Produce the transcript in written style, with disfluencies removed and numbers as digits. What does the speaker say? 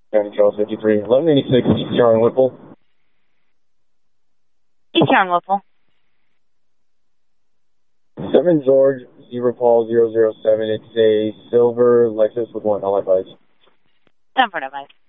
County Charles 53, 1186, ETR and Whipple. ETR and Whipple. 7 George, 0 Paul, 007. It's a silver Lexus with 1 LFIs. 10 for advice.